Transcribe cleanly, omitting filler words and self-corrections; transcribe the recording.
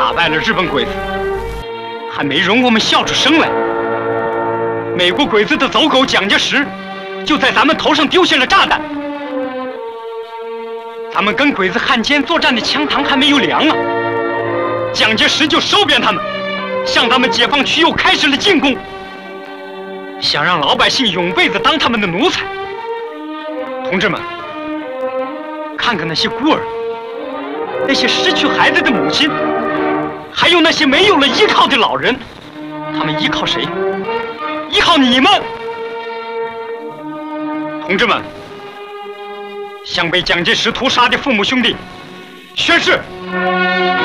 打败了日本鬼子，还没容我们笑出声来，美国鬼子的走狗蒋介石就在咱们头上丢下了炸弹。咱们跟鬼子汉奸作战的枪膛还没有凉啊，蒋介石就收编他们，向咱们解放区又开始了进攻，想让老百姓永辈子当他们的奴才。同志们，看看那些孤儿，那些失去孩子的母亲，还有那些没有了依靠的老人，他们依靠谁？依靠你们！同志们，向被蒋介石屠杀的父母兄弟宣誓，